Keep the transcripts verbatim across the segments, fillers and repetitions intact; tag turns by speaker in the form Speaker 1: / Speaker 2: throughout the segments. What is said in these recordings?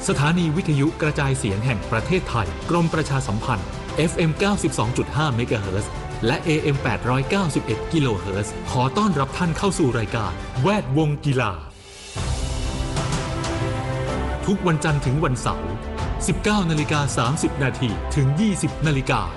Speaker 1: สถานีวิทยุกระจายเสียงแห่งประเทศไทยกรมประชาสัมพันธ์ เอฟ เอ็ม เก้าสิบสองจุดห้า เมกะเฮิรตซ์และ เอ เอ็ม แปดร้อยเก้าสิบเอ็ด กิโลเฮิรตซ์ขอต้อนรับท่านเข้าสู่รายการแวดวงกีฬาทุกวันจันทร์ถึงวันเสาร์ สิบเก้านาฬิกาสามสิบนาทีถึง ยี่สิบนาฬิกา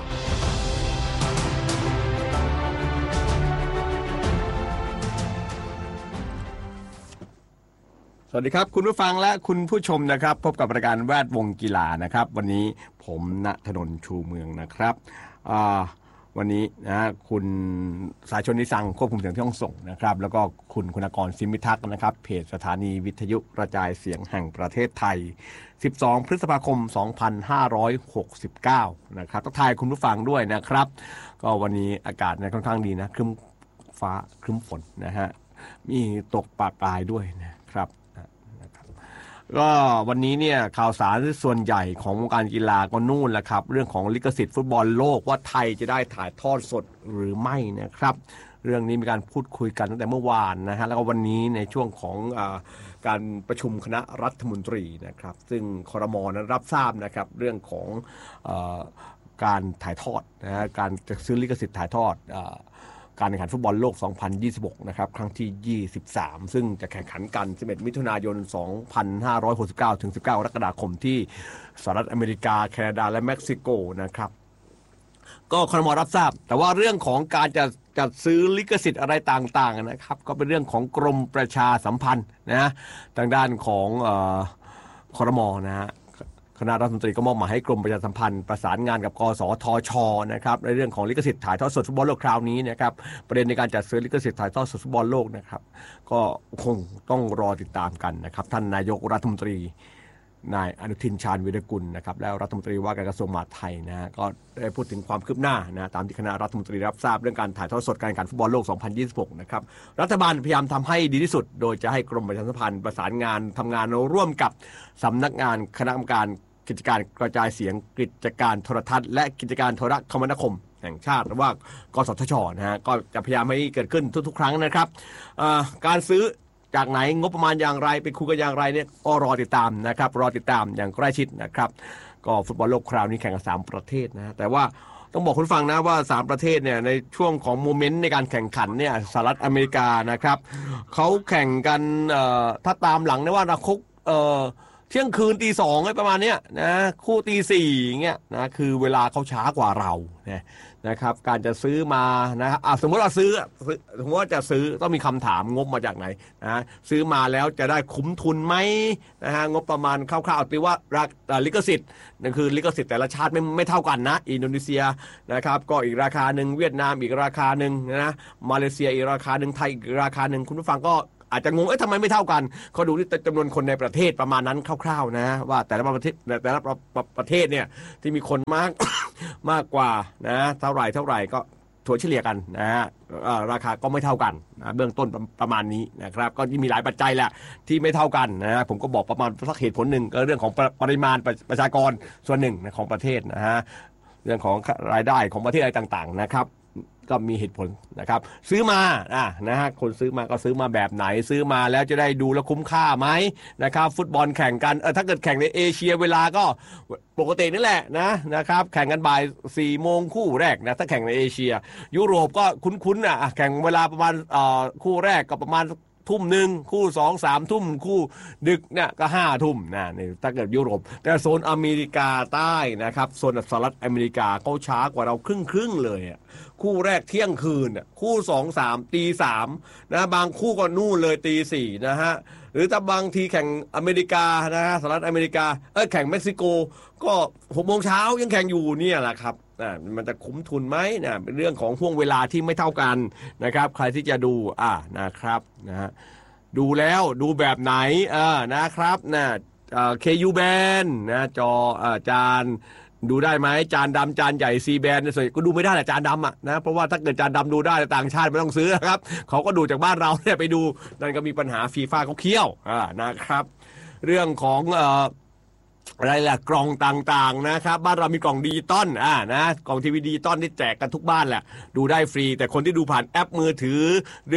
Speaker 2: สวัสดีครับคุณผู้ฟังและคุณผู้ชมนะครับพบกับรายการแวดวงกีฬานะครับวันนี้ผมณถนนชูเมืองนะครับวันนี้นะคุณสายชนนิสังควบคุมเสียงที่ห้องส่งนะครับแล้วก็คุณคุณกรศิมิทักษ์นะครับเพจสถานีวิทยุกระจายเสียงแห่งประเทศไทยสิบสองพฤษภาคมสองพันห้าร้อยหกสิบเก้านะครับทักทายคุณผู้ฟังด้วยนะครับก็วันนี้อากาศเนี่ยค่อนข้างดีนะครึ้มฟ้าครึ้มฝนนะฮะมีตกปลายๆด้วยนะครับก็วันนี้เนี่ยข่าวสารส่วนใหญ่ของวงการกีฬาก็นู่นแหละครับเรื่องของลิขสิทธิ์ฟุตบอลโลกว่าไทยจะได้ถ่ายทอดสดหรือไม่นะครับเรื่องนี้มีการพูดคุยกันตั้งแต่เมื่อวานนะฮะแล้วก็วันนี้ในช่วงของอ่าการประชุมคณะรัฐมนตรีนะครับซึ่งครม.นั้นรับทราบนะครับเรื่องของอ่าการถ่ายทอดนะฮะการจะซื้อลิขสิทธิ์ถ่ายทอดอ่าการแข่งขันฟุตบอลโลกสองพันยี่สิบหกนะครับครั้งที่ยี่สิบสามซึ่งจะแข่งขันกันสิบเอ็ดมิถุนายนสองพันห้าร้อยหกสิบเก้าถึงสิบเก้ากรกฎาคมที่สหรัฐอเมริกาแคนาดาและเม็กซิโกนะครับก็ครม.รับทราบแต่ว่าเรื่องของการจะจัดซื้อลิขสิทธิ์อะไรต่างๆนะครับก็เป็นเรื่องของกรมประชาสัมพันธ์นะทางด้านของเอ่อครม.นะฮะคณะรัฐมนตรีก็มอบหมายให้กรมประชาสัมพันธ์ประสานงานกับกสทช.นะครับในเรื่องของลิขสิทธิ์ถ่ายทอดสดฟุตบอลโลกคราวนี้นะครับประเด็นในการจัดซื้อลิขสิทธิ์ถ่ายทอดสดฟุตบอลโลกนะครับก็คงต้องรอติดตามกันนะครับท่านนายกรัฐมนตรีนายอนุทินชาญวีรกุลนะครับแล้วรัฐมนตรีว่าการกระทรวงมหาดไทยนะก็ได้พูดถึงความคืบหน้านะตามที่คณะรัฐมนตรีรับทราบเรื่องการถ่ายทอดสดการแข่งขันฟุตบอลโลกสองพันยี่สิบหกนะครับรัฐบาลพยายามทำให้ดีที่สุดโดยจะให้กรมประชาสัมพันธ์ประสานงานทำงานร่วมกับสำนักงานคณะกรรมการกิจการกระจายเสียงกิจการโทรทัศน์และกิจการโทรคมนาคมแห่งชาติหรือว่ากสทช.นะฮะก็จะพยายามให้เกิดขึ้นทุกๆครั้งนะครับการซื้อจากไหนงบประมาณอย่างไรไปคุยกันอย่างไรเนี่ยก็รอติดตามนะครับรอติดตามอย่างใกล้ชิดนะครับก็ฟุตบอลโลกคราวนี้แข่งกันสามประเทศนะแต่ว่าต้องบอกคุณฟังนะว่าสามประเทศเนี่ยในช่วงของโมเมนต์ในการแข่งขันเนี่ยสหรัฐอเมริกานะครับเขาแข่งกันถ้าตามหลังนะว่านะคุกเที่ยงคืนตีสองประมาณนี้นะคู่ตีสี่อย่างเงี้ยนะคือเวลาเขาช้ากว่าเรานะนะครับการจะซื้อมานะอ่ะสมมติเราซื้อสมมติว่าจะซื้อต้องมีคำถามงบมาจากไหนนะซื้อมาแล้วจะได้คุ้มทุนไหมนะฮะงบประมาณคร่าวๆตีว่าลิขสิทธิ์นั่นคือลิขสิทธิ์แต่ละชาติไม่ไม่เท่ากันนะอินโดนีเซียนะครับก็อีกราคาหนึ่งเวียดนามอีกราคาหนึ่งนะมาเลเซียอีกราคาหนึ่งไทยอีกราคาหนึ่งคุณผู้ฟังก็อาจจะงงเอ๊ะทำไมไม่เท่ากันเขาดูที่จำนวนคนในประเทศประมาณนั้นคร่าวๆนะว่าแต่ละประเทศแต่ละประเทศเนี่ยที่มีคนมาก มากกว่านะเท่าไหร่เท่าไหร่ก็ถัวเฉลี่ยกันนะฮะราคาก็ไม่เท่ากันนะเบื้องต้นประมาณนี้นะครับก็มีหลายปัจจัยแหละที่ไม่เท่ากันนะผมก็บอกประมาณสักเหตุผลหนึ่งก็เรื่องของปริมาณประชากรส่วนหนึ่งของประเทศนะฮะเรื่องของรายได้ของประเทศอะไรต่างๆนะครับก็มีเหตุผลนะครับซื้อมาอ่ะนะฮะคนซื้อมาก็ซื้อมาแบบไหนซื้อมาแล้วจะได้ดูแล้วคุ้มค่าไหมนะครับฟุตบอลแข่งกันเออถ้าเกิดแข่งในเอเชียเวลาก็ปกตินี่แหละนะนะครับแข่งกันบ่ายสี่โมงคู่แรกนะถ้าแข่งในเอเชียยุโรปก็คุ้นๆอ่ะแข่งเวลาประมาณเอ่อคู่แรกก็ประมาณทุ่มหนึ่งคู่สองสามทุ่มคู่ดึกเนี่ยก็ห้าทุ่มนะนี่ถ้าเกิดยุโรปแต่โซนอเมริกาใต้นะครับโซนสหรัฐอเมริกาเขาช้ากว่าเราครึ่งครึ่งเลยอ่ะคู่แรกเที่ยงคืนอ่ะคู่สองสามตีสามนะบางคู่ก็นู่นเลยตีสี่นะฮะหรือถ้าบางทีแข่งอเมริกานะฮะสหรัฐอเมริกาเออแข่งเม็กซิโกก็หกโมงเช้ายังแข่งอยู่เนี่ยแหละครับมันจะคุ้มทุนไหมนะเป็นเรื่องของห่วงเวลาที่ไม่เท่ากันนะครับใครที่จะดูอ่านะครับนะฮะดูแล้วดูแบบไหนเออนะครับนะเอ่อ เค ยู Band นะจอเอ่อจานดูได้ไหมจานดำจานใหญ่ C Band เนี่ยส่วนก็ดูไม่ได้แหละจานดำอ่ะนะเพราะว่าถ้าเกิดจานดำดูได้ต่างชาติไม่ต้องซื้อครับเขาก็ดูจากบ้านเราเนี่ยไปดูนั่นก็มีปัญหาฟีฟ่าเขาเคี่ยวอ่านะครับเรื่องของเอ่ออะไรล่ะกล่องต่างๆนะครับบ้านเรามีกล่องดิจิตอลอ่านะกล่องทีวีดิจิตอลที่แจกกันทุกบ้านแหละดูได้ฟรีแต่คนที่ดูผ่านแอปมือถือหรือ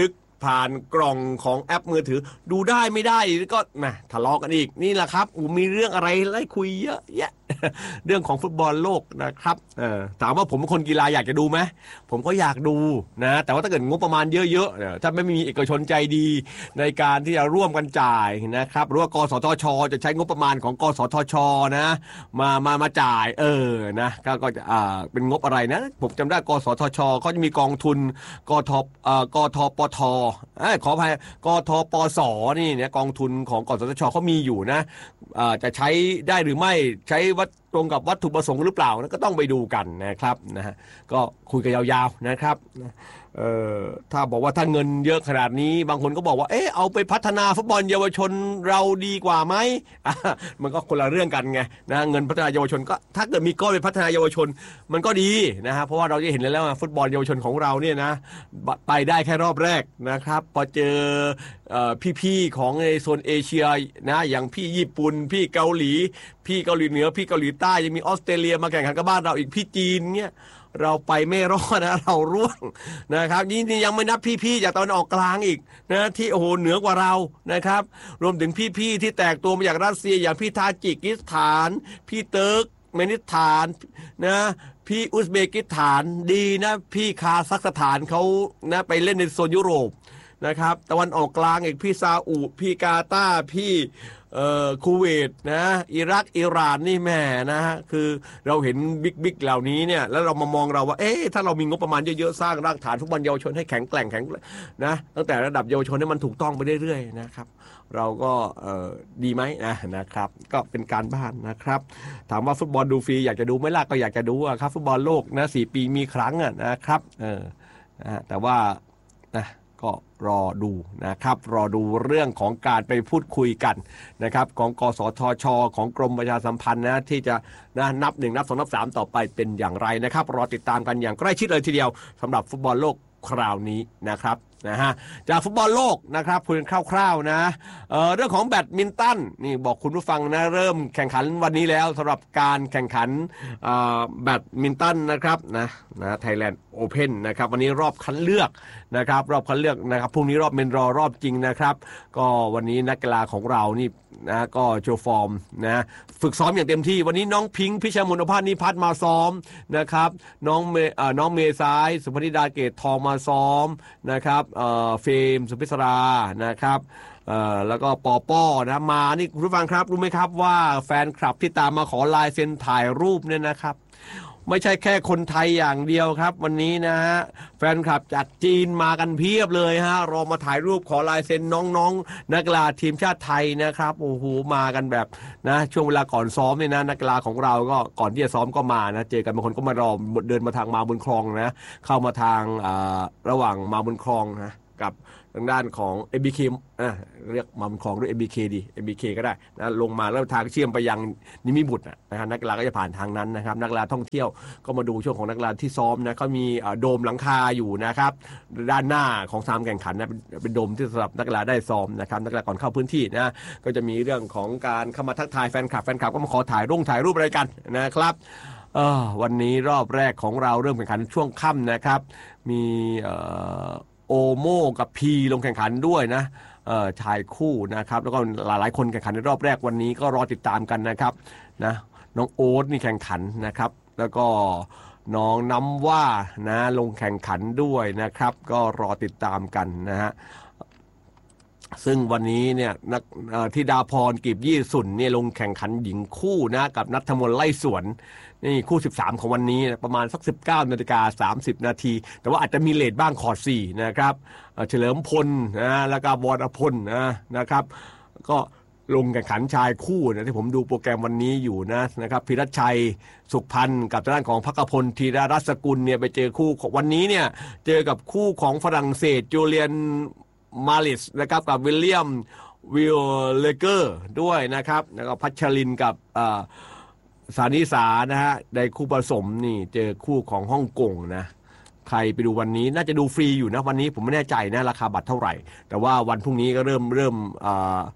Speaker 2: ผ่านกล่องของแอปมือถือดูได้ไม่ได้ก็แหมทะเลาะกันอีกนี่แหละครับมีเรื่องอะไรไล่คุยเยอะแยะ เรื่องของฟุตบอลโลกนะครับเออถามว่าผมเป็นคนกีฬาอยากจะดูไหมผมก็อยากดูนะแต่ว่าถ้าเกิดงบประมาณเยอะๆถ้าไม่มีเอกชนใจดีในการที่จะร่วมกันจ่ายนะครับหรือว่ากสทช.จะใช้งบประมาณของกสทช.นะมามามาจ่ายเออนะก็ก็จะอ่าเป็นงบอะไรนะผมจำได้กสทช.เขาจะมีกองทุนกทเอ่อกทปทเอ้ยขออภัยกทปสนี่เนี่ยกองทุนของกสทช.เขามีอยู่นะอ่าจะใช้ได้หรือไม่ใช้วัดตรงกับวัตถุประสงค์หรือเปล่าก็ต้องไปดูกันนะครับนะฮะก็คุยกันยาวๆนะครับเอ่อถ้าบอกว่าถ้าเงินเยอะขนาดนี้บางคนก็บอกว่าเอ๊ะเอาไปพัฒนาฟุตบอลเยาวชนเราดีกว่าไหมมันก็คนละเรื่องกันไงนะเงินพัฒนาเยาวชนก็ถ้าเกิดมีก้อนไปพัฒนาเยาวชนมันก็ดีนะฮะเพราะว่าเราจะเห็นแล้วว่าฟุตบอลเยาวชนของเราเนี่ยนะไปได้แค่รอบแรกนะครับพอเจอพี่ๆของในโซนเอเชียนะอย่างพี่ญี่ปุ่นพี่เกาหลีพี่เกาหลีเหนือพี่เกาหลีใต้ยังมีออสเตรเลียมาแข่งขันกับบ้านเราอีกพี่จีนเนี่ยเราไปไม่รอดนะเราร่วงนะครับนี่ยังไม่นับพี่ๆจากตะวันออกกลางอีกนะที่โอ้โหเหนือกว่าเรานะครับรวมถึงพี่ๆที่แตกตัวมาจากรัสเซียอย่างพี่ทาจิกิสถานพี่เติร์กเมนิสถานนะพี่อุซเบกิสถานดีนะพี่คาซัคสถานเขานะไปเล่นในโซนยุโรปนะครับตะวันออกกลางอีกพี่ซาอุพี่กาตาร์พี่เอ่อคูเวตนะอิรักอิหร่านนี่แม่นะฮะคือเราเห็นบิ๊กบิ๊กเหล่านี้เนี่ยแล้วเรามามองเราว่าเอ๊ะถ้าเรามีงบประมาณเยอะๆสร้างรากฐานฟุตบอลเยาวชนให้แข็งแกร่งแข็งนะตั้งแต่ระดับเยาวชนให้มันถูกต้องไปเรื่อยๆนะครับเราก็เอ่อดีไหมนะนะครับก็เป็นการบ้านนะครับถามว่าฟุตบอลดูฟรีอยากจะดูไหมล่ะก็อยากจะดูอะครับฟุตบอลโลกนะสี่ปีมีครั้งอะนะครับเออนะแต่ว่านะก็รอดูนะครับรอดูเรื่องของการไปพูดคุยกันนะครับของกสทช.ของกรมประชาสัมพันธ์นะที่จะนะนับหนึ่งนับสองนับสามต่อไปเป็นอย่างไรนะครับรอติดตามกันอย่างใกล้ชิดเลยทีเดียวสำหรับฟุตบอลโลกคราวนี้นะครับนะฮะจากฟุตบอลโลกนะครับคุยกันคร่าวๆนะ เอ่อ เรื่องของแบดมินตันนี่บอกคุณผู้ฟังนะเริ่มแข่งขันวันนี้แล้วสำหรับการแข่งขันแบดมินตันนะครับนะนะไทยแลนด์โอเพ่นนะครับวันนี้รอบคัดเลือกนะครับรอบคัดเลือกนะครับพรุ่งนี้รอบเมนรอรอบจริงนะครับก็วันนี้นักกีฬาของเรานี่นะก็โชว์ฟอร์มนะฝึกซ้อมอย่างเต็มที่วันนี้น้องพิงค์พิชามนภาสนิพัฒน์มาซ้อมนะครับน้องเมเอ่อน้องเมษายสุพนิดาเกตทองมาซ้อมนะครับเอ่อเฟมสุพิศรานะครับเอ่อแล้วก็ปอป้อนะมานี่คุณผู้ฟังครับรู้ไหมครับว่าแฟนคลับที่ตามมาขอลายเซ็นถ่ายรูปเนี่ยนะครับไม่ใช่แค่คนไทยอย่างเดียวครับวันนี้นะฮะแฟนคลับจากจีนมากันเพียบเลยฮะรอมาถ่ายรูปขอลายเซ็นน้องๆนักกีฬาทีมชาติไทยนะครับโอ้โหมากันแบบนะช่วงเวลาก่อนซ้อมเนี่ยนะนักกีฬาของเราก็ก่อนที่จะซ้อมก็มานะเจอกันบางคนก็มารอเดินมาทางมาบุญครองนะเข้ามาทางระหว่างมาบุญครองนะกับทางด้านของ เอ็ม บี เค อ่ะเรียกมาบุญครองด้วย เอ็ม บี เค ดี เอ็ม บี เค ก็ได้นะลงมาแล้วทางเชื่อมไปยังนิมิบุตรนะฮะนักกีฬาก็จะผ่านทางนั้นนะครับนักกีฬาท่องเที่ยวก็มาดูช่วงของนักกีฬาที่ซ้อมนะเขามีโดมหลังคาอยู่นะครับด้านหน้าของสนามแข่งขันนะเป็นโดมที่สำหรับนักกีฬาได้ซ้อมนะครับนักกีฬาก่อนเข้าพื้นที่นะก็จะมีเรื่องของการเข้ามาทักทายแฟนคลับแฟนคลับก็มาขอถ่ายรูปถ่ายรูปอะไรกันนะครับเออวันนี้รอบแรกของเราเริ่มแข่งขันช่วงค่ำนะครับมีเอ่อโอโม่กับพีลงแข่งขันด้วยนะเอ่อชายคู่นะครับแล้วก็หลายๆคนแข่งขันในรอบแรกวันนี้ก็รอติดตามกันนะครับนะน้องโอ๊ตนี่แข่งขันนะครับแล้วก็น้องน้ำว่านะลงแข่งขันด้วยนะครับก็รอติดตามกันนะฮะซึ่งวันนี้เนี่ยนักธิดาพรกีบยี่สุนเนี่ยลงแข่งขันหญิงคู่นะกับณัฐมนต์ไล่สวนนี่คู่สิบสามของวันนี้ประมาณสัก สิบเก้านาฬิกาสามสิบนาทีแต่ว่าอาจจะมีเลทบ้างขอดสี่นะครับเฉลิมพลนะแล้วก็วรพลนะนะครับก็ลงแข่งขันชายคู่นะที่ผมดูโปรแกรมวันนี้อยู่นะนะครับพิรัชชัยสุขพันธ์กับทางด้านของภักพลธีรรัศกุลเนี่ยไปเจอคู่ของวันนี้เนี่ยเจอกับคู่ของฝรั่งเศสจูเลียนมาลิสนะครับกับวิลเลียมวิลเลเกอร์ด้วยนะครับแล้วก็พัชรินกับสานิสานะฮะในคู่ผสมนี่เจอคู่ของฮ่องกงนะใครไปดูวันนี้น่าจะดูฟรีอยู่นะวันนี้ผมไม่แน่ใจนะราคาบัตรเท่าไหร่แต่ว่าวันพรุ่งนี้ก็เริ่มเริ่ม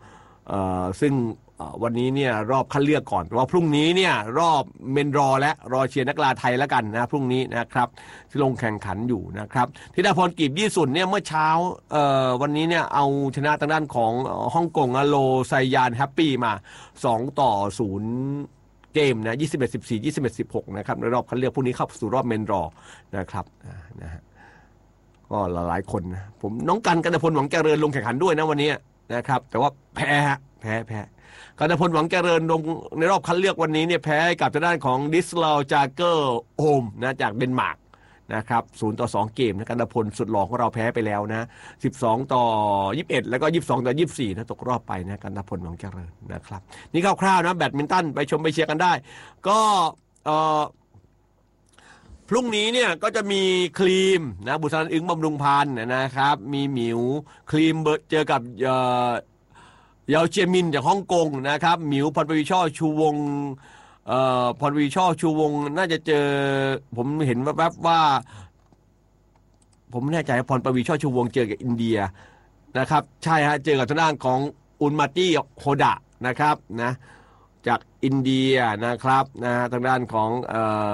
Speaker 2: เอ่อซึ่งวันนี้เนี่ยรอบคัดเลือกก่อนแต่ว่าพรุ่งนี้เนี่ยรอบเมนรอและรอเชียร์นักกีฬาไทยแล้วกันนะพรุ่งนี้นะครับที่ลงแข่งขันอยู่นะครับธิดาพรกีบยี่สุนเนี่ยเมื่อเช้าเอ่อวันนี้เนี่ยเอาชนะทางด้านของฮ่องกงอโลไซยานแฮปปี้มาสองต่อศูนย์เกมนะยี่สิบเอ็ด สิบสี่ ยี่สิบเอ็ด สิบหกนะครับในรอบคัดเลือกพรุ่งนี้เข้าสู่รอบเมนรอนะครับนะฮะก็หลายๆคนนะผมน้องกันกันพลหวังเจริญลงแข่งขันด้วยนะวันนี้นะครับแต่ว่าแพ้แพ้แพ้กันพลหวังเจริญลงในรอบคัดเลือกวันนี้เนี่ยแพ้กับทางด้านของดิสลาวจาเกอร์โอมนะจากเดนมาร์กนะครับศูนย์ต่อสองเกมนะกันพลสุดหล่อของเราแพ้ไปแล้วนะสิบสองต่อยี่สิบเอ็ดแล้วก็ยี่สิบสองต่อยี่สิบสี่นะตกรอบไปนะกันพลหวังเจริญนะครับนี่คร่าวๆนะแบดมินตันไปชมไปเชียร์กันได้ก็เอ่อพรุ่งนี้เนี่ยก็จะมีครีมนะบุษรันอึ้งบำรุงพันธ์นะครับมีหมิวครีมเจอกับเอ่อยาวเจียมินจากฮ่องกงนะครับหมิวพรปวีช่อชูวงเอ่อพรปวีช่อชูวงน่าจะเจอผมเห็นแวบๆว่าผมไม่แน่ใจพรปวีช่อชูวงเจอกับอินเดียนะครับใช่ฮะเจอกับทางด้านของอุนมาตี้โฮดะนะครับนะจากอินเดียนะครับนะทางด้านของเอ่อ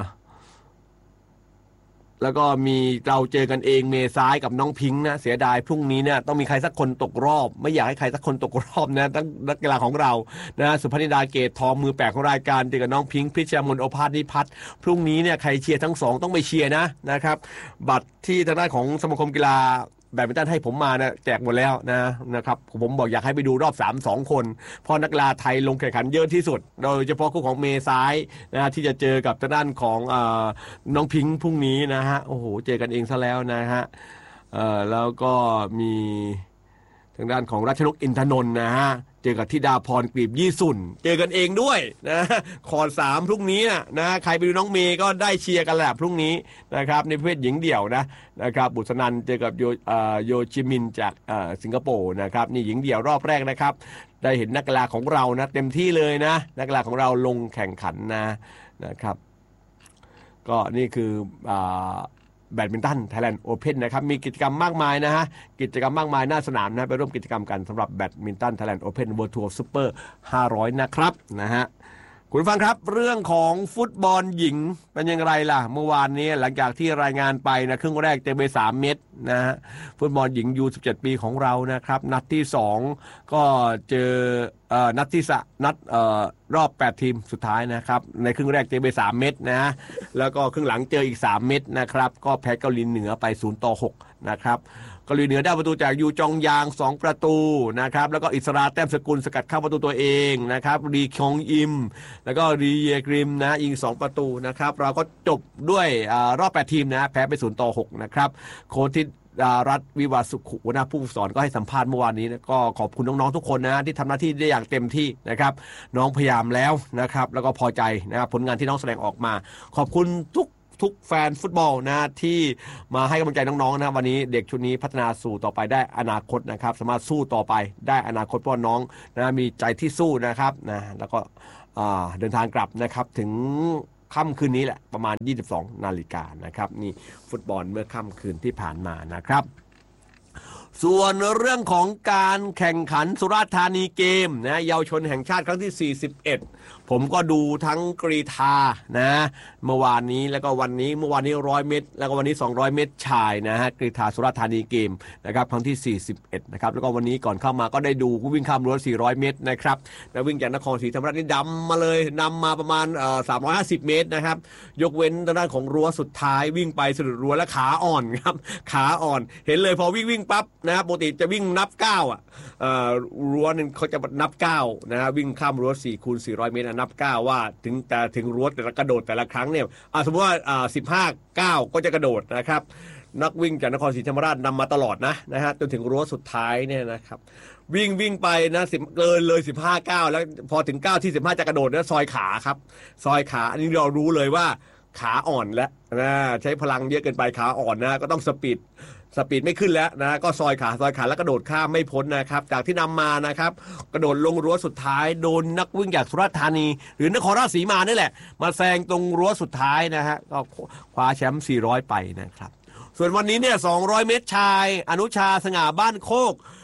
Speaker 2: แล้วก็มีเราเจอกันเองเมซ้ายกับน้องพิงค์นะเสียดายพรุ่งนี้เนี่ยต้องมีใครสักคนตกรอบไม่อยากให้ใครสักคนตกรอบนะตั้งนักกีฬาของเรานะสุพนิดาเกตทองมือแปลกของรายการเจอกับน้องพิงค์พิชยามนโอภาสนิพัฒน์พรุ่งนี้เนี่ยใครเชียร์ทั้งสองต้องไปเชียร์นะนะครับบัตรที่ทางด้านของสมาคมกีฬาแบดมินตันให้ผมมานะแจกหมดแล้วนะนะครับผมบอกอยากให้ไปดูรอบสาม สองคนเพราะนักกีฬาไทยลงแข่งขันเยอะที่สุดโดยเฉพาะคู่ของเมซ้ายนะที่จะเจอกับทางด้านของเอ่อน้องพิงค์พรุ่งนี้นะฮะโอ้โหเจอกันเองซะแล้วนะฮะเอ่อแล้วก็มีทางด้านของรัชนกอินทนนท์นะฮะเจอกับธิดาพรกลีบยี่สุนเจอกันเองด้วยนะคอร์ดสามพรุ่งนี้นะใครไปดูน้องเมย์ก็ได้เชียร์กันแหละพรุ่งนี้นะครับในประเภทหญิงเดี่ยวนะนะครับบุษนันเจอกับโยโยจิมินจากสิงคโปร์นะครับนี่หญิงเดี่ยวรอบแรกนะครับได้เห็นนักกีฬาของเรานะเต็มที่เลยนะนักกีฬาของเราลงแข่งขันนะนะครับก็นี่คืออ่าแบดมินตันไทยแลนด์โอเพ่นนะครับมีกิจกรรมมากมายนะฮะกิจกรรมมากมายหน้าสนามนะไปร่วมกิจกรรมกันสำหรับแบดมินตันไทยแลนด์โอเพ่นเวิลด์ทัวร์ซุปเปอร์ห้าร้อยนะครับนะฮะคุณฟังครับเรื่องของฟุตบอลหญิงเป็นยังไงล่ะเมื่อวานนี้หลังจากที่รายงานไปนะครึ่งแรกเตะไปสามเม็ดนะฮะฟุตบอลหญิงยูสิบเจ็ดปีของเรานะครับนัดที่สองก็เจอเอ่อนัดที่สะนัดเอ่อรอบแปดทีมสุดท้ายนะครับในครึ่งแรกเตะไปสามเม็ดนะแล้วก็ครึ่งหลังเจออีกสามเม็ดนะครับก็แพ้เกาหลีเหนือไปศูนย์ต่อหกนะครับเกาหลีเหนือได้ประตูจากยูจองยางสองประตูนะครับแล้วก็อิสราแต้มสกุลสกัดเข้าประตูตัวเองนะครับรีคองอิมแล้วก็รีเยกริมนะยิงสองประตูนะครับเราก็จบด้วยอ่ารอบแปดทีมนะแพ้ไปศูนย์ต่อหกนะครับโค้ชที่รัฐวิวาสุขุนะผู้สอนก็ให้สัมภาษณ์เมื่อวานนี้นะก็ขอบคุณน้องๆทุกคนนะที่ทำหน้าที่ได้อย่างเต็มที่นะครับน้องพยายามแล้วนะครับแล้วก็พอใจนะครับผลงานที่น้องแสดงออกมาขอบคุณทุกทุกแฟนฟุตบอลนะที่มาให้กำลังใจน้องๆนะวันนี้เด็กชุดนี้พัฒนาสู่ต่อไปได้อนาคตนะครับสามารถสู้ต่อไปได้อนาคตเพราะน้องนะมีใจที่สู้นะครับนะแล้วก็เดินทางกลับนะครับถึงค่ำคืนนี้แหละประมาณยี่สิบสองนาฬิกานะครับนี่ฟุตบอลเมื่อค่ำคืนที่ผ่านมานะครับส่วนเรื่องของการแข่งขันสุราษฎร์ธานีเกมนะเยาวชนแห่งชาติครั้งที่สี่สิบเอ็ดผมก็ดูทั้งกรีฑานะเมื่อวานนี้แล้วก็วันนี้เมื่อวานนี้หนึ่งร้อยเมตรแล้วก็วันนี้สองร้อยเมตรชายนะฮะกรีฑาสุราษฎร์ธานีเกมนะครับครั้งที่สี่สิบเอ็ดนะครับแล้วก็วันนี้ก่อนเข้ามาก็ได้ดูวิ่งข้ามรั้วสี่ร้อยเมตรนะครับแล้ววิ่งจากนครศรีธรรมราชนี่ดำมาเลยนำมาประมาณเอ่อสามร้อยห้าสิบเมตรนะครับยกเว้นทางด้านของรั้วสุดท้ายวิ่งไปสะดุดรั้วและขาอ่อนครับขาอ่อนเห็นเลยพอวิ่งวิ่งปั๊บนะครับปกติจะวิ่งนับเก้าอ่ะเอ่อรั้วนึงเขาจะนับเก้านะฮะวิ่งข้ามรั้วสี่คูณสี่ร้อยเมตรนับเก้าว่าถึงแต่ถึงรั้วแต่ละกระโดดแต่ละครั้งเนี่ยอ่าสมมติว่าอ่าสิบห้า เก้าก็จะกระโดดนะครับนักวิ่งจากนครศรีธรรมราชนำมาตลอดนะนะฮะจนถึงรั้วสุดท้ายเนี่ยนะครับวิ่งวิ่งไปนะสิบเกินเลยสิบห้า เก้าแล้วพอถึงเก้าที่สิบห้าจะกระโดดนะซอยขาครับซอยขาอันนี้เรารู้เลยว่าขาอ่อนแล้วนะใช้พลังเยอะเกินไปขาอ่อนนะก็ต้องสปีดสปีดไม่ขึ้นแล้วนะก็ซอยขาซอยขาแล้วกระโดดข้ามไม่พ้นนะครับจากที่นำมานะครับกระโดดลงรั้วสุดท้ายโดนนักวิ่งจากสุราษฎร์ธานีหรือนครราชสีมานี่แหละมาแซงตรงรั้วสุดท้ายนะฮะก็คว้าแชมป์สี่ร้อยไปนะครับส่วนวันนี้เนี่ยสองร้อยเมตรชายอนุชาสง่าบ้านโคก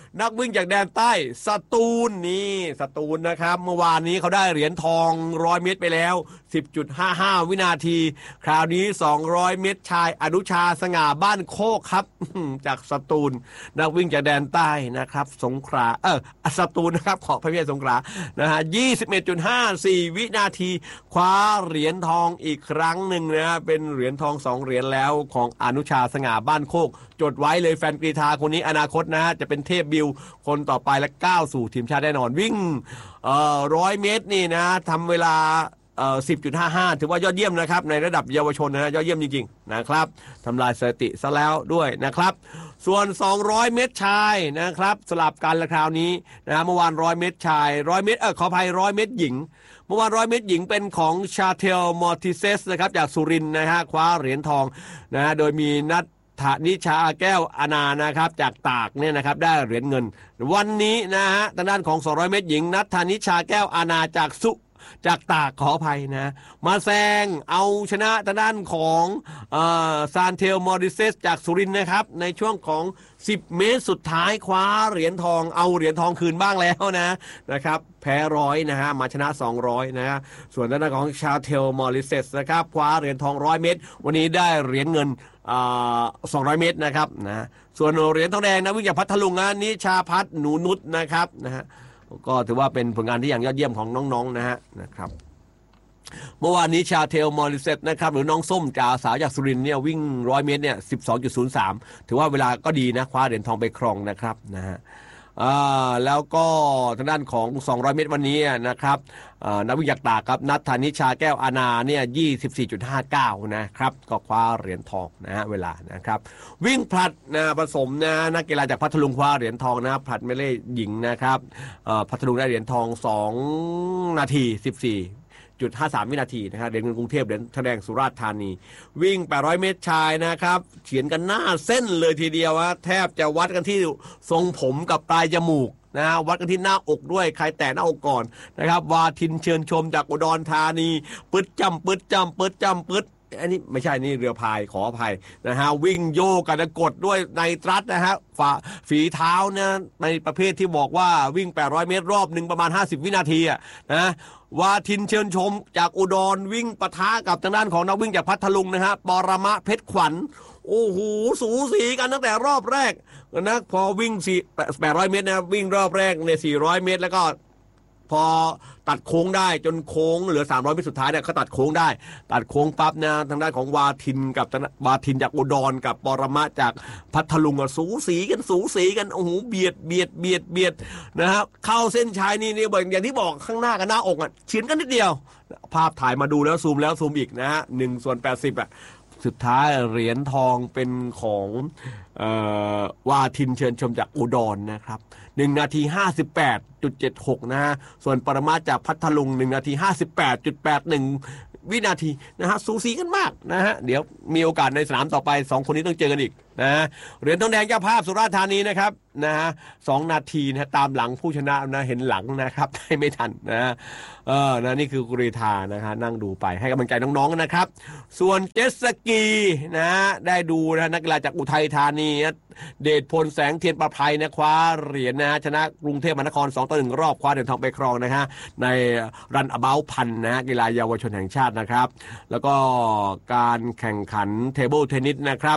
Speaker 2: นักวิ่งจากแดนใต้สตูลนี่สตูลนะครับเมื่อวานนี้เขาได้เหรียญทองหนึ่งร้อยเมตรไปแล้ว สิบจุดห้าห้า วินาทีคราวนี้สองร้อยเมตรชายอนุชาสง่าบ้านโคกครับ จากสตูลนักวิ่งจากแดนใต้นะครับสงขลาเออสตูลนะครับขอพระเพียรสงขลานะฮะ ยี่สิบเอ็ดจุดห้าสี่ วินาทีคว้าเหรียญทองอีกครั้งหนึ่งนะเป็นเหรียญทองสองเหรียญแล้วของอนุชาสง่าบ้านโคกจดไว้เลยแฟนกรีฑาคนนี้อนาคตนะจะเป็นเทพบิวคนต่อไปและก้าวสู่ทีมชาติแน่นอนวิ่งเอ่อร้อยเมตรนี่นะทำเวลาเอ่อ สิบจุดห้าห้า ถือว่ายอดเยี่ยมนะครับในระดับเยาวชนนะยอดเยี่ยมจริงๆนะครับทำลายสถิติซะแล้วด้วยนะครับส่วนสองร้อยเมตรชายนะครับสลับกันละคราวนี้นะเมื่อวานร้อยเมตรชายหนึ่งร้อยเมตรเออขออภัยหนึ่งร้อยเมตรหญิงเมื่อวานร้อยเมตรหญิงเป็นของชาเทลมอร์ติเซสนะครับจากสุรินทร์นะฮะคว้าเหรียญทองนะโดยมีนัทธนิชาแก้วอานานะครับจากตากเนี่ยนะครับได้เหรียญเงินวันนี้นะฮะทางด้านของสองร้อยเมตรหญิงนัทธนิชาแก้วอานาจากสุจากตากขออภัยนะมาแซงเอาชนะทางด้านของเอ่อซานเทลมอริเซสจากสุรินทร์นะครับในช่วงของสิบเมตรสุดท้ายคว้าเหรียญทองเอาเหรียญทองคืนบ้างแล้วนะนะครับแพ้ร้อยนะฮะมาชนะสองร้อยนะฮะส่วนทางด้านของชาเทลมอริเซสนะครับคว้าเหรียญทองร้อยเมตรวันนี้ได้เหรียญเงินสองร้อยเมตรนะครับนะส่วนเหรียญทองแดงนะวิ่งจากพัทลุงนะนิชาพัฒน์หนูนุชนะครับนะฮะก็ถือว่าเป็นผลงานที่อย่างยอดเยี่ยมของน้องๆนะฮะนะครับเมื่อวานนี้ชาเทลมอริเซตนะครับหรือน้องส้มจ่าสาวจากสุรินทร์เนี่ยวิ่งร้อยเมตรเนี่ย สิบสองจุดศูนย์สาม ถือว่าเวลาก็ดีนะคว้าเหรียญทองไปครองนะครับนะฮะแล้วก็ทางด้านของสองร้อยเมตรวันนี้นะครับนักวิ่งจากตากครับนัทธนิชาแก้วอานาเนี่ย ยี่สิบสี่จุดห้าเก้า นะครับก็คว้าเหรียญทองนะฮะเวลานะครับวิ่งผลัดนะผสมนะนักกีฬาจากพัทลุงคว้าเหรียญทองนะผลัดไม่เล่หญิงนะครับพัทลุงได้เหรียญทองสองนาทีสิบสี่จุดห้าสาม วินาทีนะครับเหรียญเงินกรุงเทพเหรียญทองแดงสุราษฎร์ธานีวิ่งแปดร้อยเมตรชายนะครับเฉียนกันหน้าเส้นเลยทีเดียวว่าแทบจะวัดกันที่ทรงผมกับปลายจมูกนะวัดกันที่หน้าอกด้วยใครแตะหน้าอกก่อนนะครับวาทินเชิญชมจากอุดรธานีปึดจำปึดจำปึดจำปึดอันนี้ไม่ใช่นี่เรือพายขออภัยนะฮะวิ่งโยกกันกดด้วยในตรัสนะฮะฝ่าฝีเท้านะในประเภทที่บอกว่าวิ่งแปดร้อยเมตรรอบหนึ่งประมาณห้าสิบวินาทีอ่ะนะวาทินเชิญชมจากอุดรวิ่งปะทะกับทางด้านของนักวิ่งจากพัทลุงนะฮะปรมะเพชรขวัญโอ้โหสูสีกันตั้งแต่รอบแรกนะพอวิ่งแปดร้อยเมตรนะวิ่งรอบแรกในสี่ร้อยเมตรแล้วก็พอตัดโค้งได้จนโค้งเหลือสามร้อยเมตรสุดท้ายเนี่ยเขาตัดโค้งได้ตัดโค้งปั๊บนะทางด้านของวาทินกับวาทินจากอุดรกับปรมะจากพัทลุงสูสีกันสูสีกันโอ้โหเบียดเบียดเบียดเบียดนะครับเข้าเส้นชัยนี่นี่อย่างที่บอกข้างหน้ากับหน้าอกอ่ะเฉียดกันนิดเดียวภาพถ่ายมาดูแล้วซูมแล้วซูมอีกนะฮะหนึ่งส่วนแปดสิบอ่ะสุดท้ายเหรียญทองเป็นของเอ่อวาทินเชิญชมจากอุดรนะครับหนึ่งนาทีห้าสิบแปดจุดเจ็ดหกนะฮะส่วนปรมาจากพัทลุงหนึ่งนาทีห้าสิบแปดจุดแปดหนึ่งวินาทีนะฮะสูสีกันมากนะฮะเดี๋ยวมีโอกาสในสนามต่อไปสองคนนี้ต้องเจอกันอีกนะเหรียญทองแดงเจ้าภาพสุราษฎร์ธานีนะครับนะฮะสองนาทีนะตามหลังผู้ชนะนะเห็นหลังนะครับได้ไม่ทันนะเออนะนี่คือกรีฑานะฮะนั่งดูไปให้กำลังใจน้องๆนะครับส่วนเจ็ตสกีนะได้ดูนะนักกีฬาจากอุทัยธานีเดชพลแสงเทียนประภัยนะคว้าเหรียญนะชนะกรุงเทพมหานครสองต่อหนึ่งรอบคว้าเหรียญทองไปครองนะฮะในรันอเบาพันนะกีฬาเยาวชนแห่งชาตินะครับแล้วก็การแข่งขันเทเบิลเทนนิสนะครับ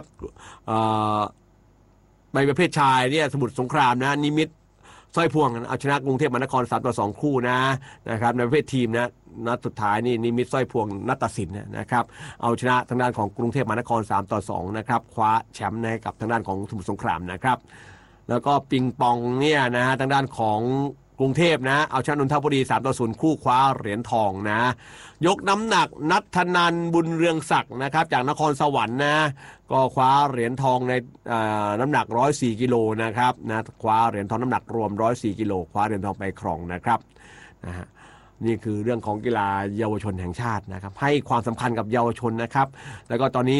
Speaker 2: ในประเภทชายเนี่ยสมุทรสงครามนะนิมิตสร้อยพวงเอาชนะกรุงเทพมหานครสามต่อสองคู่นะนะครับในประเภททีมนะนัดสุดท้ายนี่นิมิตสร้อยพวงนัดตัดสินนะครับเอาชนะทางด้านของกรุงเทพมหานครสามต่อสองนะครับคว้าแชมป์ให้กับทางด้านของสมุทรสงครามนะครับแล้วก็ปิงปองเนี่ยนะฮะทางด้านของกรุงเทพนะเอาชนะนนทบุรีสามต่อศูนย์คู่คว้าเหรียญทองนะยกน้ำหนักนัทธนันท์บุญเรืองศักดิ์นะครับจากนครสวรรค์นะก็คว้าเหรียญทองในน้ำหนักหนึ่งร้อยสี่กิโลนะครับนะคว้าเหรียญทองน้ำหนักรวมหนึ่งร้อยสี่กิโลคว้าเหรียญทองไปครองนะครับนะฮะนี่คือเรื่องของกีฬาเยาวชนแห่งชาตินะครับให้ความสำคัญกับเยาวชนนะครับแล้วก็ตอนนี้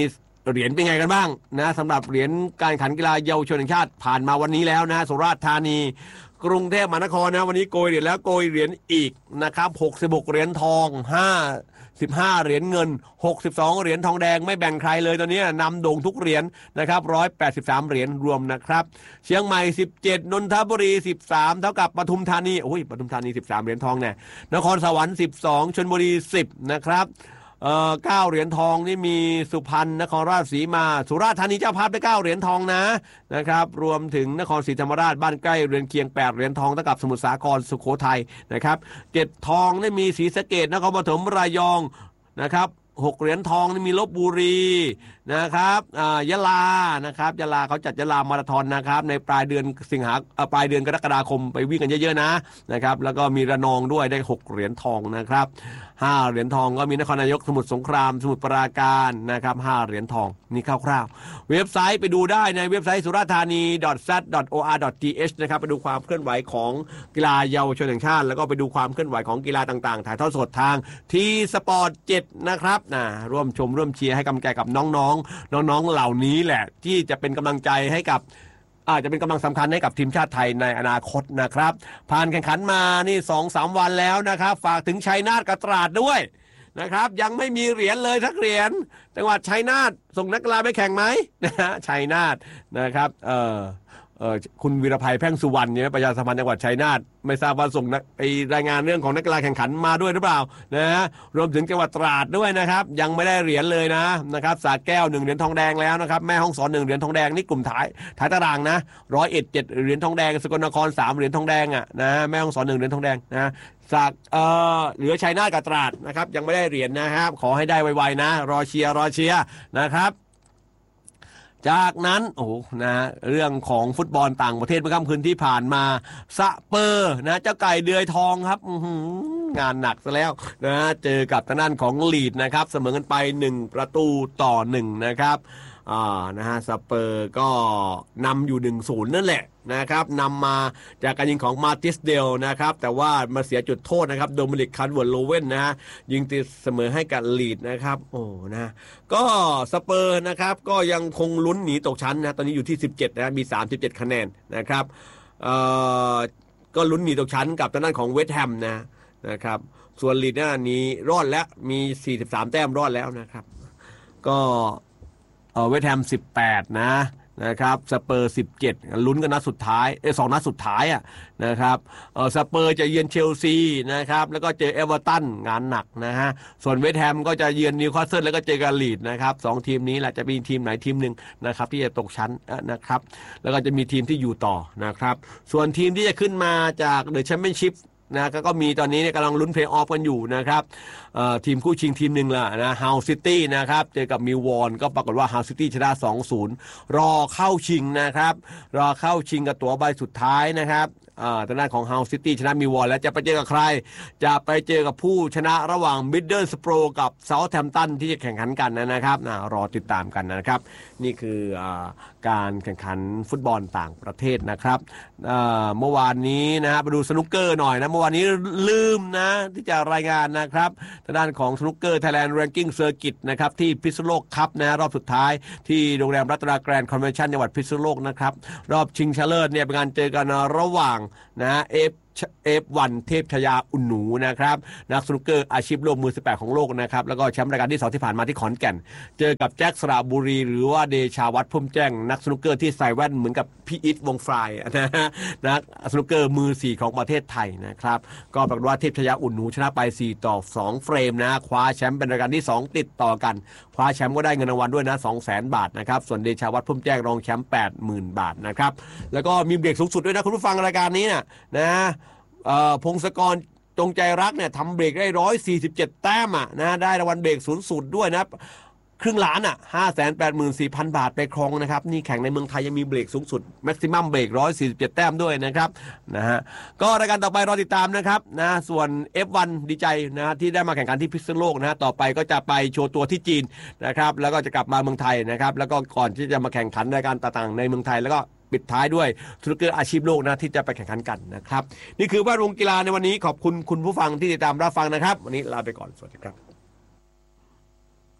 Speaker 2: เหรียญเป็นไงกันบ้างนะสำหรับเหรียญการแข่งขันกีฬาเยาวชนแห่งชาติผ่านมาวันนี้แล้วนะสุราษฎร์ธานีกรุงเทพมหานครนะวันนี้โกยเหรียญแล้วโกยเหรียญอีกนะครับหกสิบหกเหรียญทองห้าสิบห้าเหรียญเงินหกสิบสองเหรียญทองแดงไม่แบ่งใครเลยตอนนี้นำโด่งทุกเหรียญนะครับหนึ่งร้อยแปดสิบสามเหรียญรวมนะครับเชียงใหม่สิบเจ็ดนนทบุรีสิบสามเท่ากับปทุมธานีโอ้ยปทุมธานีสิบสามเหรียญทองแน่นครสวรรค์สิบสองชลบุรีสิบนะครับเอ่อเก้าเหรียญทองนี่มีสุพรรณนครราชสีมาสุราษฎร์ธานีเจ้าภาพได้เก้าเหรียญทองนะนะครับรวมถึงนครศรีธรรมราชบ้านใกล้เรือนเคียงแปดเหรียญทองเท่ากับสมุทรสาครสุโขทัยนะครับเจ็ดทองนี่มีศรีสะเกษนครปฐมระยองนะครับหกเหรียญทองนี่มีลพบุรีนะครับอ่ายะลานะครับยะลาเขาจัดยะลามาราธอนนะครับในปลายเดือนสิงหาปลายเดือนกรกฎาคมไปวิ่งกันเยอะๆนะนะครับแล้วก็มีระนองด้วยได้หกเหรียญทองนะครับห้าเหรียญทองก็มีนครนายกสมุทรสงครามสมุทรปราการนะครับห้าเหรียญทองนี่คร่าวๆเว็บไซต์ไปดูได้ในเว็บไซต์สุราษฎร์ธานี ดอท แซด ดอท โอ อาร์ ดอท ที เอช นะครับไปดูความเคลื่อนไหวของกีฬาเยาวชนแห่งชาติแล้วก็ไปดูความเคลื่อนไหวของกีฬาต่างๆถ่ายทอดสดทางทีสปอร์ตเจ็ดนะครับนะร่วมชมร่วมเชียร์ให้กำลังใจกับน้องๆน้องๆเหล่านี้แหละที่จะเป็นกำลังใจให้กับอาจจะเป็นกำลังสำคัญให้กับทีมชาติไทยในอนาคตนะครับผ่านแข่งขันมานี่ สองสาม วันแล้วนะครับฝากถึงชัยนาทกับตราดด้วยนะครับยังไม่มีเหรียญเลยสักเหรียญจังหวัดชัยนาทส่งนักกีฬาไปแข่งไหมนะฮะชัยนาทนะครับเออเออคุณวีรภัยแพ่งสุวรรณเนี่ยประชาสัมพันธ์จังหวัดชัยนาทไม่ทราบว่าส่งไปรายงานเรื่องของนักกีฬาแข่งขันมาด้วยหรือเปล่านะฮะรวมถึงจังหวัดตราดด้วยนะครับยังไม่ได้เหรียญเลยนะนะครับสระแก้วหนึ่งเหรียญทองแดงแล้วนะครับแม่ฮ่องสอนหนึ่งเหรียญทองแดงนี่กลุ่มท้ายท้ายตารางนะร้อยเอ็ดเจ็ดเหรียญทองแดงสกลนครสามเหรียญทองแดงอ่ะนะแม่ฮ่องสอนหนึ่งเหรียญทองแดงนะจากเอ่อเหลือชัยนาทกับตราดนะครับยังไม่ได้เหรียญนะครับขอให้ได้ไวๆนะรอเชียร์รอเชียร์นะครับจากนั้นโอ้นะเรื่องของฟุตบอลต่างประเทศเมื่อค่ำคืนที่ผ่านมาสเปอร์นะเจ้าไก่เดือยทองครับงานหนักซะแล้วนะเจอกับทางด้านของลีดนะครับเสมอกันไปหนึ่งประตูต่อหนึ่งนะครับอ่านะฮะสเปอร์ก็นำอยู่ หนึ่งศูนย์ นั่นแหละนะครับนำมาจากการยิงของมาติสเดลนะครับแต่ว่ามาเสียจุดโทษนะครับโดมินิกคันเวิร์ดโลเว่นนะฮะยิงตีเสมอให้กับลีดนะครับโอ้นะก็สเปอร์นะครับก็ยังคงลุ้นหนีตกชั้นนะตอนนี้อยู่ที่สิบเจ็ดนะมีสามสิบเจ็ดคะแนนนะครับเอ่อก็ลุ้นหนีตกชั้นกับทางด้านของเวสต์แฮมนะนะครับส่วนลีดเนี่ยหนีรอดแล้วมีสี่สิบสามแต้มรอดแล้วนะครับก็เออเวสต์แฮมสิบแปดนะนะครับสเปอร์สิบเจ็ดลุ้นกันนัดสุดท้ายเอ้สองนัดสุดท้ายอ่ะนะครับเออสเปอร์จะเยือนเชลซีนะครับแล้วก็เจอเอเวอร์ตันงานหนักนะฮะส่วนเวสต์แฮมก็จะเยือนนิวคาสเซิลแล้วก็เจอกับลีดนะครับสองทีมนี้แหละจะมีทีมไหนทีมหนึ่งนะครับที่จะตกชั้นนะครับแล้วก็จะมีทีมที่อยู่ต่อนะครับส่วนทีมที่จะขึ้นมาจากเดอะแชมเปี้ยนชิพนะก็มีตอนนี้เนี่ยกำลังลุ้นเพลย์ออฟกันอยู่นะครับทีมคู่ชิงทีมหนึ่งละนะฮาวซิตี้นะครับเจอกับมิลวอลก็ปรากฏว่าฮาวซิตี้ชนะ สองศูนย์ รอเข้าชิงนะครับรอเข้าชิงกับตั๋วใบสุดท้ายนะครับทางด้านของ Hull City ชนะมิลวอลแล้วจะไปเจอกับใครจะไปเจอกับผู้ชนะระหว่าง Middlesbrough กับ Southampton ที่จะแข่งขันกันนะครับนะรอติดตามกันนะครับนี่คืออการแข่งขันฟุตบอลต่างประเทศนะครับเมื่อวานนี้นะครับไปดูสนุกเกอร์หน่อยนะเมื่อวานนี้ลืมนะที่จะรายงานนะครับทางด้านของสนุกเกอร์ Thailand Ranking Circuit นะครับที่พิษณุโลกคัพนะรอบสุดท้ายที่โรงแรมรัตนาแกรนด์คอนเวนชั่นจังหวัดพิษณุโลกนะครับรอบชิงชนะเลิศเนี่ยเป็นการเจอกันระหว่างนะเอฟเอฟวันเทพชยาอุ่นหนูนะครับนักสนุกเกอร์อาชีพโลกมือสิบแปดของโลกนะครับแล้วก็แชมป์รายการที่สองที่ผ่านมาที่ขอนแก่นเจอกับแจ็คสระบุรีหรือว่าเดชาวัฒน์พุ่มแจ้งนักสนุกเกอร์ที่ใส่แว่นเหมือนกับพี่อิทวงฟลายนะฮะนักสนุกเกอร์มือสี่ของประเทศไทยนะครับก็ปรากฏว่าเทพชยาอุ่นหนูชนะไปสี่ต่อสองเฟรมนะคว้าแชมป์เป็นรายการที่สองติดต่อกันคว้าแชมป์ก็ได้เงินรางวัลด้วยนะ สองแสน บาทนะครับส่วนเดชาวัฒน์พุ่มแจ้งรองแชมป์ แปดหมื่น บาทนะครับแล้วก็มีเบรกสูงสุดด้วยนะคุณผู้ฟังรายการนี้นะนะพงศกรจงใจรักเนี่ยทำเบรกได้หนึ่งร้อยสี่สิบเจ็ดแต้มอ่ะนะได้รางวัลเบรกสูงสุดด้วยนะครึ่งล้านอ่ะ ห้าแสนแปดหมื่นสี่พัน บาทไปครองนะครับนี่แข่งในเมืองไทยยังมีเบรกสูงสุดแม็กซิมัมเบรกหนึ่งร้อยสี่สิบเจ็ดแต้มด้วยนะครับนะฮะก็รายการต่อไปรอติดตามนะครับนะส่วน เอฟ วัน ดีใจนะที่ได้มาแข่งขันที่พิษณุโลกนะต่อไปก็จะไปโชว์ตัวที่จีนนะครับแล้วก็จะกลับมาเมืองไทยนะครับแล้วก็ก่อนที่จะมาแข่งขันรายการต่างๆในเมืองไทยแล้วก็ปิดท้ายด้วยสนุกเกอร์อาชีพโลกนะที่จะไปแข่งขันกันนะครับนี่คือแวดวงกีฬาในวันนี้ขอบคุณคุณผู้ฟังที่ติดตามรับฟังนะครับวันนี้ลาไปก่อนสวัสดีครับ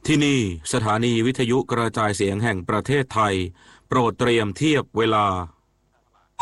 Speaker 3: ที่นี่สถานีวิทยุกระจายเสียงแห่งประเทศไทยโปรดเตรียมเทียบเวลา